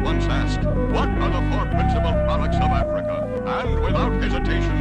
once asked, what are the four principal products of Africa? And without hesitation,